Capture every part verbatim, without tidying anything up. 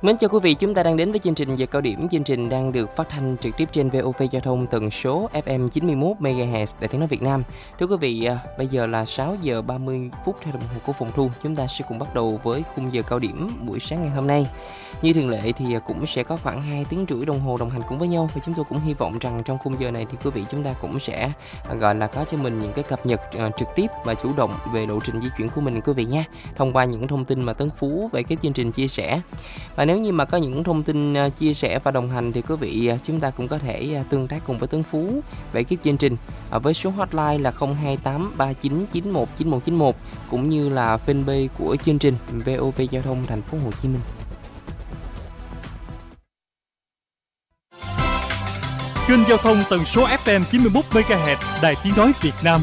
Mến chào quý vị, chúng ta đang đến với chương trình Giờ Cao Điểm. Chương trình đang được phát thanh trực tiếp trên vê o vê Giao thông tần số ép em chín mươi mốt mê ga héc Đài Tiếng nói Việt Nam. Thưa quý vị, bây giờ là sáu giờ ba mươi phút theo đồng hồ của phòng thu. Chúng ta sẽ cùng bắt đầu với khung giờ cao điểm buổi sáng ngày hôm nay. Như thường lệ thì cũng sẽ có khoảng hai tiếng rưỡi đồng hồ đồng hành cùng với nhau, và chúng tôi cũng hy vọng rằng trong khung giờ này thì quý vị chúng ta cũng sẽ gọi là có cho mình những cái cập nhật uh, trực tiếp và chủ động về lộ trình di chuyển của mình quý vị nha, thông qua những thông tin mà Tấn Phú về cái chương trình chia sẻ. Và nếu như mà có những thông tin uh, chia sẻ và đồng hành thì quý vị uh, chúng ta cũng có thể uh, tương tác cùng với Tấn Phú về cái chương trình uh, với số hotline là không hai tám ba chín chín một chín một chín một, cũng như là fanpage của chương trình vê o vê Giao thông Thành phố Hồ Chí Minh. Kênh giao thông tần số ép em chín mươi mốt mê ga héc Đài Tiếng nói Việt Nam.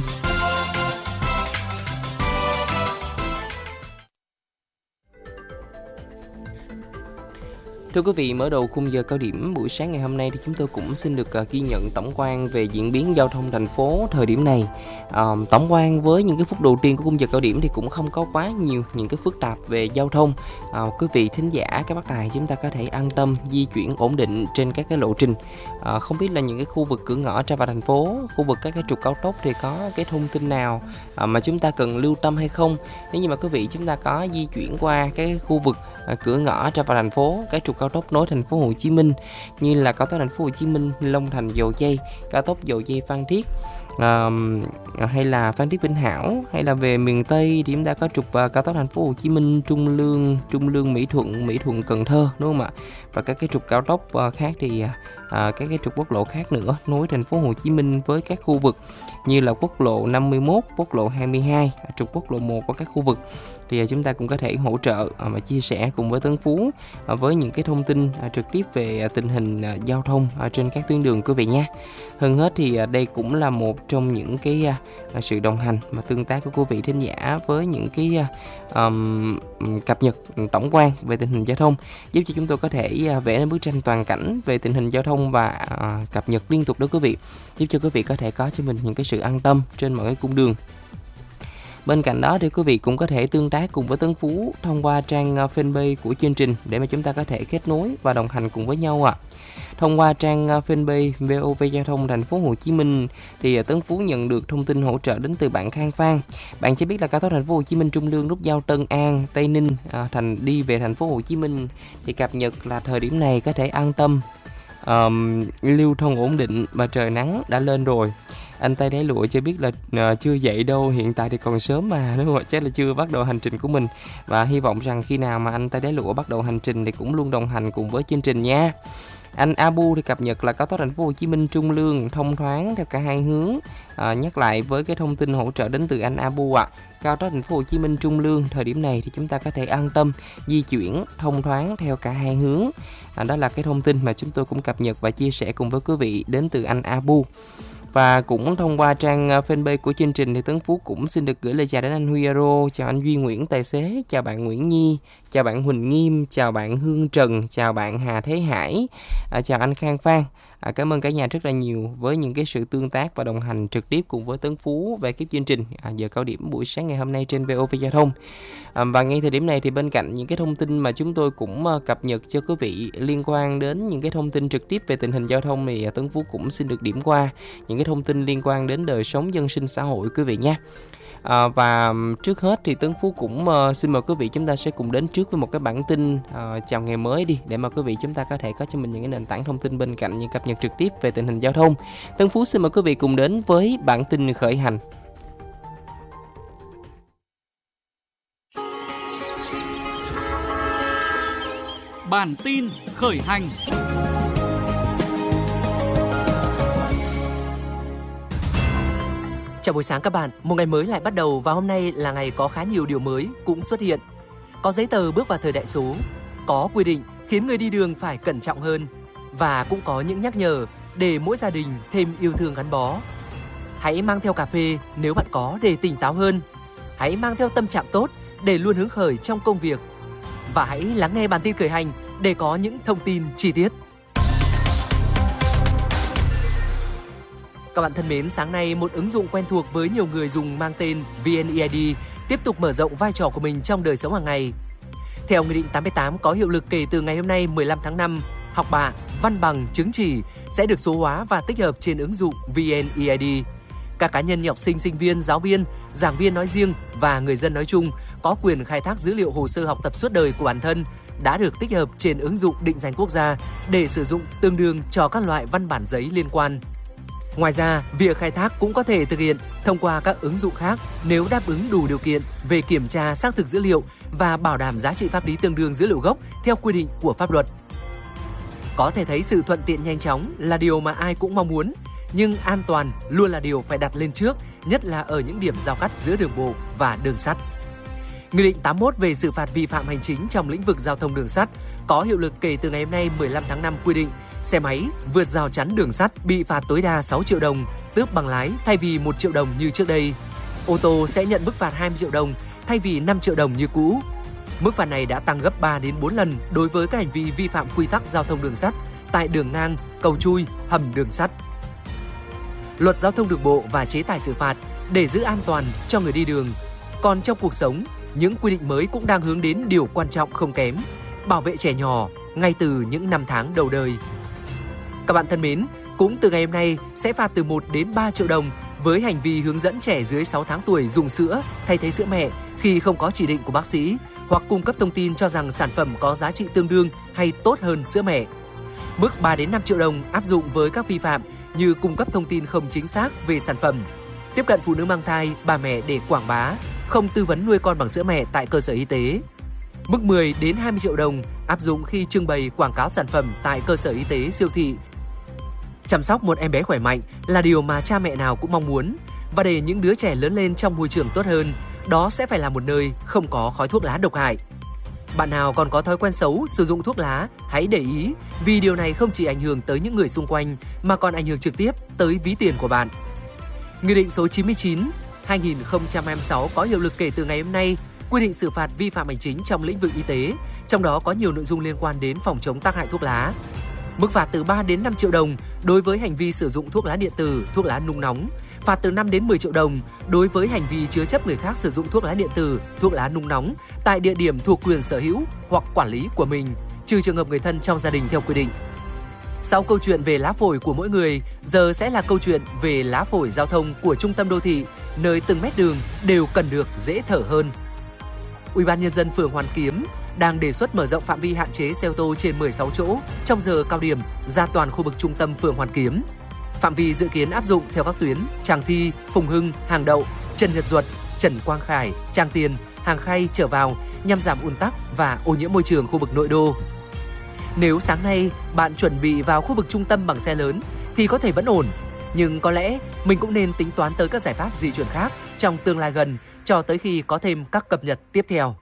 Thưa quý vị, mở đầu khung giờ cao điểm buổi sáng ngày hôm nay thì chúng tôi cũng xin được uh, ghi nhận tổng quan về diễn biến giao thông thành phố thời điểm này. Uh, tổng quan với những cái phút đầu tiên của khung giờ cao điểm thì cũng không có quá nhiều những cái phức tạp về giao thông. Uh, quý vị thính giả, các bác đài chúng ta có thể an tâm di chuyển ổn định trên các cái lộ trình. Uh, không biết là những cái khu vực cửa ngõ ra vào thành phố, khu vực các cái trục cao tốc thì có cái thông tin nào uh, mà chúng ta cần lưu tâm hay không? Nếu như mà quý vị chúng ta có di chuyển qua cái khu vực À, cửa ngõ ra vào thành phố, cái trục cao tốc nối thành phố Hồ Chí Minh như là cao tốc thành phố Hồ Chí Minh Long Thành Dầu Giây, cao tốc Dầu Giây Phan Thiết, à, hay là Phan Thiết Vĩnh Hảo, hay là về miền Tây thì chúng ta có trục à, cao tốc thành phố Hồ Chí Minh Trung Lương, Trung Lương Mỹ Thuận, Mỹ Thuận Cần Thơ, đúng không ạ? Và các cái trục cao tốc à, khác thì à, các cái trục quốc lộ khác nữa nối thành phố Hồ Chí Minh với các khu vực như là quốc lộ năm mươi mốt, quốc lộ hai mươi hai, trục quốc lộ một của các khu vực thì chúng ta cũng có thể hỗ trợ và chia sẻ cùng với Tấn Phú với những cái thông tin trực tiếp về tình hình giao thông trên các tuyến đường quý vị nha. Hơn hết thì đây cũng là một trong những cái sự đồng hành và tương tác của quý vị thính giả với những cái um, cập nhật tổng quan về tình hình giao thông, giúp cho chúng tôi có thể vẽ nên bức tranh toàn cảnh về tình hình giao thông và uh, cập nhật liên tục đó quý vị, giúp cho quý vị có thể có cho mình những cái sự an tâm trên mọi cái cung đường. Bên cạnh đó thì quý vị cũng có thể tương tác cùng với Tấn Phú thông qua trang fanpage của chương trình để mà chúng ta có thể kết nối và đồng hành cùng với nhau ạ. À. Thông qua trang fanpage vê o vê Giao thông Thành phố Hồ Chí Minh thì Tấn Phú nhận được thông tin hỗ trợ đến từ bạn Khang Phan. Bạn cho biết là cao tốc Thành phố Hồ Chí Minh Trung Lương nút giao Tân An, Tây Ninh à, thành đi về Thành phố Hồ Chí Minh thì cập nhật là thời điểm này có thể an tâm, um, lưu thông ổn định và trời nắng đã lên rồi. Anh Tây Đáy Lụa cho biết là uh, chưa dậy đâu, hiện tại thì còn sớm mà, đúng không? Chắc là chưa bắt đầu hành trình của mình. Và hy vọng rằng khi nào mà anh Tây Đáy Lụa bắt đầu hành trình thì cũng luôn đồng hành cùng với chương trình nha. Anh Abu thì cập nhật là cao tốc Thành phố Hồ Chí Minh Trung Lương thông thoáng theo cả hai hướng. À, nhắc lại với cái thông tin hỗ trợ đến từ anh Abu ạ. À. Cao tốc Thành phố Hồ Chí Minh Trung Lương thời điểm này thì chúng ta có thể an tâm di chuyển thông thoáng theo cả hai hướng. À, đó là cái thông tin mà chúng tôi cũng cập nhật và chia sẻ cùng với quý vị đến từ anh Abu. Và cũng thông qua trang fanpage của chương trình thì Tấn Phú cũng xin được gửi lời chào đến anh Huy Aro, chào anh Duy Nguyễn tài xế, chào bạn Nguyễn Nhi, chào bạn Huỳnh Nghiêm, chào bạn Hương Trần, chào bạn Hà Thế Hải, à, chào anh Khang Phan. À, cảm ơn cả nhà rất là nhiều với những cái sự tương tác và đồng hành trực tiếp cùng với Tấn Phú về cái chương trình à, giờ cao điểm buổi sáng ngày hôm nay trên vê o vê Giao thông. À, và ngay thời điểm này thì bên cạnh những cái thông tin mà chúng tôi cũng uh, cập nhật cho quý vị liên quan đến những cái thông tin trực tiếp về tình hình giao thông thì uh, Tấn Phú cũng xin được điểm qua những cái thông tin liên quan đến đời sống dân sinh xã hội quý vị nha. À, và trước hết thì Tấn Phú cũng uh, xin mời quý vị chúng ta sẽ cùng đến trước với một cái bản tin uh, chào ngày mới đi, để mà quý vị chúng ta có thể có cho mình những cái nền tảng thông tin bên cạnh những cập nhật trực tiếp về tình hình giao thông. Tấn Phú xin mời quý vị cùng đến với bản tin khởi hành. Bản tin khởi hành. Chào buổi sáng các bạn, một ngày mới lại bắt đầu và hôm nay là ngày có khá nhiều điều mới cũng xuất hiện. Có giấy tờ bước vào thời đại số, có quy định khiến người đi đường phải cẩn trọng hơn và cũng có những nhắc nhở để mỗi gia đình thêm yêu thương gắn bó. Hãy mang theo cà phê nếu bạn có để tỉnh táo hơn. Hãy mang theo tâm trạng tốt để luôn hứng khởi trong công việc. Và hãy lắng nghe bản tin khởi hành để có những thông tin chi tiết. Các bạn thân mến, sáng nay một ứng dụng quen thuộc với nhiều người dùng mang tên vê en e i đê tiếp tục mở rộng vai trò của mình trong đời sống hàng ngày. Theo Nghị định tám mươi tám có hiệu lực kể từ ngày hôm nay mười lăm tháng năm, học bạ, văn bằng, chứng chỉ sẽ được số hóa và tích hợp trên ứng dụng vê en e i đê. Các cá nhân như học sinh, sinh viên, giáo viên, giảng viên nói riêng và người dân nói chung có quyền khai thác dữ liệu hồ sơ học tập suốt đời của bản thân đã được tích hợp trên ứng dụng định danh quốc gia để sử dụng tương đương cho các loại văn bản giấy liên quan. Ngoài ra, việc khai thác cũng có thể thực hiện thông qua các ứng dụng khác nếu đáp ứng đủ điều kiện về kiểm tra xác thực dữ liệu và bảo đảm giá trị pháp lý tương đương dữ liệu gốc theo quy định của pháp luật. Có thể thấy sự thuận tiện nhanh chóng là điều mà ai cũng mong muốn, nhưng an toàn luôn là điều phải đặt lên trước, nhất là ở những điểm giao cắt giữa đường bộ và đường sắt. Nghị định tám mươi mốt về xử phạt vi phạm hành chính trong lĩnh vực giao thông đường sắt có hiệu lực kể từ ngày hôm nay mười lăm tháng năm quy định xe máy vượt rào chắn đường sắt bị phạt tối đa sáu triệu đồng, tước bằng lái thay vì một triệu đồng như trước đây. Ô tô sẽ nhận mức phạt hai mươi triệu đồng thay vì năm triệu đồng như cũ. Mức phạt này đã tăng gấp ba đến bốn lần đối với các hành vi vi phạm quy tắc giao thông đường sắt tại đường ngang, cầu chui, hầm đường sắt. Luật giao thông đường bộ và chế tài xử phạt để giữ an toàn cho người đi đường. Còn trong cuộc sống, những quy định mới cũng đang hướng đến điều quan trọng không kém, bảo vệ trẻ nhỏ ngay từ những năm tháng đầu đời. Các bạn thân mến, cũng từ ngày hôm nay sẽ phạt từ một đến ba triệu đồng với hành vi hướng dẫn trẻ dưới sáu tháng tuổi dùng sữa thay thế sữa mẹ khi không có chỉ định của bác sĩ hoặc cung cấp thông tin cho rằng sản phẩm có giá trị tương đương hay tốt hơn sữa mẹ. Mức ba đến năm triệu đồng áp dụng với các vi phạm như cung cấp thông tin không chính xác về sản phẩm, tiếp cận phụ nữ mang thai, bà mẹ để quảng bá, không tư vấn nuôi con bằng sữa mẹ tại cơ sở y tế. Mức mười đến hai mươi triệu đồng áp dụng khi trưng bày quảng cáo sản phẩm tại cơ sở y tế, siêu thị. Chăm sóc một em bé khỏe mạnh là điều mà cha mẹ nào cũng mong muốn, và để những đứa trẻ lớn lên trong môi trường tốt hơn, đó sẽ phải là một nơi không có khói thuốc lá độc hại. Bạn nào còn có thói quen xấu sử dụng thuốc lá, hãy để ý, vì điều này không chỉ ảnh hưởng tới những người xung quanh mà còn ảnh hưởng trực tiếp tới ví tiền của bạn. Nghị định số chín mươi chín trên hai nghìn không trăm hai mươi sáu có hiệu lực kể từ ngày hôm nay, quy định xử phạt vi phạm hành chính trong lĩnh vực y tế, trong đó có nhiều nội dung liên quan đến phòng chống tác hại thuốc lá. Mức phạt từ ba đến năm triệu đồng đối với hành vi sử dụng thuốc lá điện tử, thuốc lá nung nóng, phạt từ năm đến mười triệu đồng đối với hành vi chứa chấp người khác sử dụng thuốc lá điện tử, thuốc lá nung nóng tại địa điểm thuộc quyền sở hữu hoặc quản lý của mình, trừ trường hợp người thân trong gia đình theo quy định. Sau câu chuyện về lá phổi của mỗi người, giờ sẽ là câu chuyện về lá phổi giao thông của trung tâm đô thị, nơi từng mét đường đều cần được dễ thở hơn. Ủy ban nhân dân phường Hoàn Kiếm đang đề xuất mở rộng phạm vi hạn chế xe ô tô trên mười sáu chỗ trong giờ cao điểm ra toàn khu vực trung tâm phường Hoàn Kiếm. Phạm vi dự kiến áp dụng theo các tuyến Tràng Thi, Phùng Hưng, Hàng Đậu, Trần Nhật Duật, Trần Quang Khải, Tràng Tiền, Hàng Khay trở vào nhằm giảm ùn tắc và ô nhiễm môi trường khu vực nội đô. Nếu sáng nay bạn chuẩn bị vào khu vực trung tâm bằng xe lớn thì có thể vẫn ổn, nhưng có lẽ mình cũng nên tính toán tới các giải pháp di chuyển khác trong tương lai gần cho tới khi có thêm các cập nhật tiếp theo.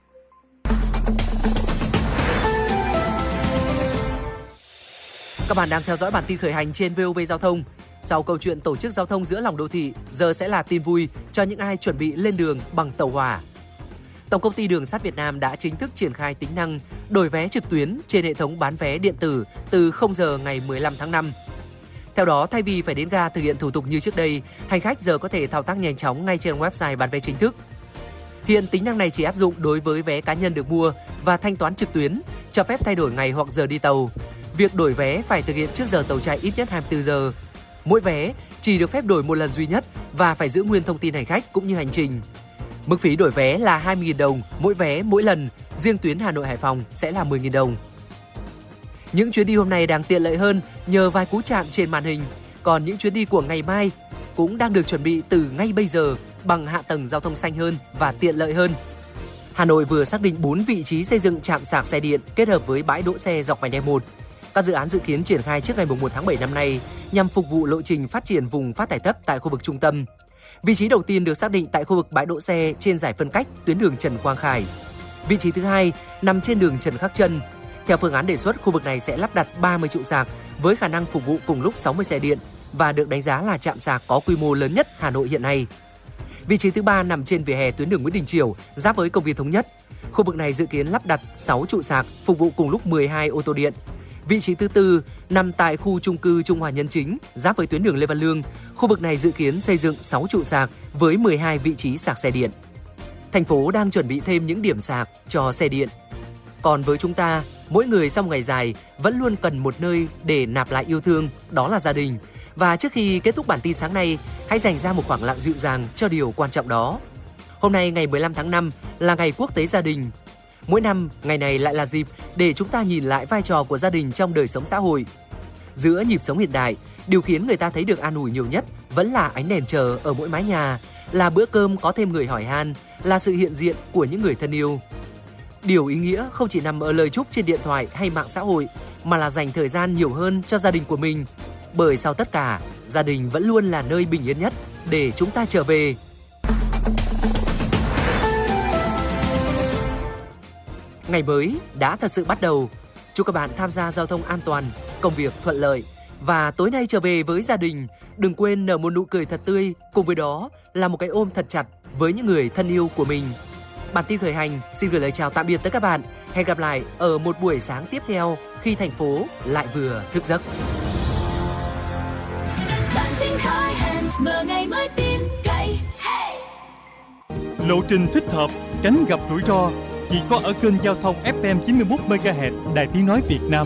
Các bạn đang theo dõi bản tin khởi hành trên vê o vê Giao thông. Sau câu chuyện tổ chức giao thông giữa lòng đô thị, giờ sẽ là tin vui cho những ai chuẩn bị lên đường bằng tàu hỏa. Tổng công ty Đường sắt Việt Nam đã chính thức triển khai tính năng đổi vé trực tuyến trên hệ thống bán vé điện tử từ không giờ ngày mười lăm tháng năm. Theo đó, thay vì phải đến ga thực hiện thủ tục như trước đây, hành khách giờ có thể thao tác nhanh chóng ngay trên website bán vé chính thức. Hiện tính năng này chỉ áp dụng đối với vé cá nhân được mua và thanh toán trực tuyến, cho phép thay đổi ngày hoặc giờ đi tàu. Việc đổi vé phải thực hiện trước giờ tàu chạy ít nhất hai mươi tư giờ. Mỗi vé chỉ được phép đổi một lần duy nhất và phải giữ nguyên thông tin hành khách cũng như hành trình. Mức phí đổi vé là hai mươi nghìn đồng mỗi vé mỗi lần, riêng tuyến Hà Nội Hải Phòng sẽ là mười nghìn đồng. Những chuyến đi hôm nay đang tiện lợi hơn nhờ vài cú chạm trên màn hình, còn những chuyến đi của ngày mai cũng đang được chuẩn bị từ ngay bây giờ bằng hạ tầng giao thông xanh hơn và tiện lợi hơn. Hà Nội vừa xác định bốn vị trí xây dựng trạm sạc xe điện kết hợp với bãi đỗ xe dọc vành đai một. Các dự án dự kiến triển khai trước ngày mùng một tháng bảy năm nay nhằm phục vụ lộ trình phát triển vùng phát thải thấp tại khu vực trung tâm. Vị trí đầu tiên được xác định tại khu vực bãi đỗ xe trên giải phân cách tuyến đường Trần Quang Khải. Vị trí thứ hai nằm trên đường Trần Khắc Trân. Theo phương án đề xuất, khu vực này sẽ lắp đặt ba mươi trụ sạc với khả năng phục vụ cùng lúc sáu mươi xe điện và được đánh giá là trạm sạc có quy mô lớn nhất Hà Nội hiện nay. Vị trí thứ ba nằm trên vỉa hè tuyến đường Nguyễn Đình Chiểu, giáp với công viên Thống Nhất. Khu vực này dự kiến lắp đặt sáu trụ sạc phục vụ cùng lúc mười hai ô tô điện. Vị trí thứ tư nằm tại khu chung cư Trung Hòa Nhân Chính, giáp với tuyến đường Lê Văn Lương. Khu vực này dự kiến xây dựng sáu trụ sạc với mười hai vị trí sạc xe điện. Thành phố đang chuẩn bị thêm những điểm sạc cho xe điện. Còn với chúng ta, mỗi người sau một ngày dài vẫn luôn cần một nơi để nạp lại yêu thương, đó là gia đình. Và trước khi kết thúc bản tin sáng nay, hãy dành ra một khoảng lặng dịu dàng cho điều quan trọng đó. Hôm nay ngày mười lăm tháng năm là ngày quốc tế gia đình. Mỗi năm, ngày này lại là dịp để chúng ta nhìn lại vai trò của gia đình trong đời sống xã hội. Giữa nhịp sống hiện đại, điều khiến người ta thấy được an ủi nhiều nhất vẫn là ánh đèn chờ ở mỗi mái nhà, là bữa cơm có thêm người hỏi han, là sự hiện diện của những người thân yêu. Điều ý nghĩa không chỉ nằm ở lời chúc trên điện thoại hay mạng xã hội, mà là dành thời gian nhiều hơn cho gia đình của mình. Bởi sau tất cả, gia đình vẫn luôn là nơi bình yên nhất để chúng ta trở về. Ngày mới đã thật sự bắt đầu. Chúc các bạn tham gia giao thông an toàn, công việc thuận lợi. Và tối nay trở về với gia đình, đừng quên nở một nụ cười thật tươi, cùng với đó là một cái ôm thật chặt với những người thân yêu của mình. Bản tin khởi hành xin gửi lời chào tạm biệt tới các bạn. Hẹn gặp lại ở một buổi sáng tiếp theo khi thành phố lại vừa thức giấc. Bản tin khởi hành, mở ngày mới tin cậy. Hey! Lộ trình thích hợp, tránh gặp rủi ro chỉ có ở kênh giao thông ép em chín mươi mốt mê ga héc Đài Tiếng nói Việt Nam.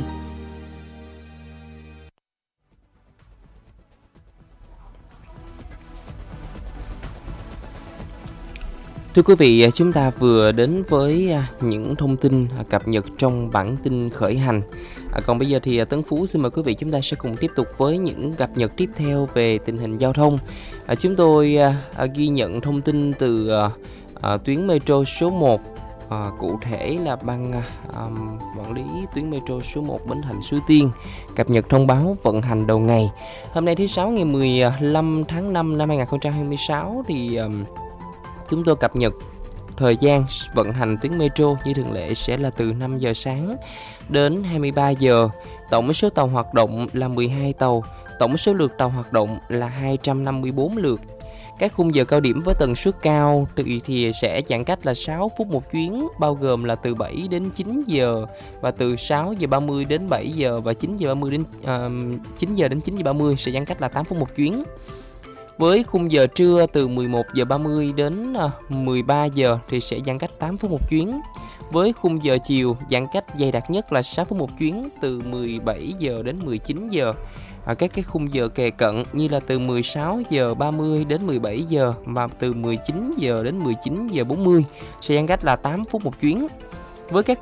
Thưa quý vị, chúng ta vừa đến với những thông tin cập nhật trong bản tin khởi hành. Còn bây giờ thì Tấn Phú xin mời quý vị chúng ta sẽ cùng tiếp tục với những cập nhật tiếp theo về tình hình giao thông. Chúng tôi ghi nhận thông tin từ tuyến metro số một. À, cụ thể là ban um, quản lý tuyến metro số một Bến Thành Suối Tiên cập nhật thông báo vận hành đầu ngày. Hôm nay thứ sáu ngày mười lăm tháng năm năm hai nghìn không trăm hai mươi sáu thì um, chúng tôi cập nhật thời gian vận hành tuyến metro như thường lệ sẽ là từ năm giờ sáng đến hai mươi ba giờ. Tổng số tàu hoạt động là mười hai tàu, tổng số lượt tàu hoạt động là hai trăm năm mươi tư lượt. Các khung giờ cao điểm với tần suất cao thì, thì sẽ giãn cách là sáu phút một chuyến, bao gồm là từ bảy đến chín giờ và từ sáu giờ ba mươi đến bảy giờ và chín giờ ba mươi đến uh, chín giờ đến chín giờ ba mươi sẽ giãn cách là tám phút một chuyến. Với khung giờ trưa từ mười một giờ ba mươi đến uh, mười ba giờ thì sẽ giãn cách tám phút một chuyến. Với khung giờ chiều giãn cách dày đặc nhất là sáu phút một chuyến từ mười bảy giờ đến mười chín giờ. À, các cái khung giờ kề cận như là từ mười sáu giờ ba mươi đến mười bảy giờ và từ mười chín giờ đến mười chín giờ bốn mươi sẽ giãn cách là tám phút một chuyến. Với các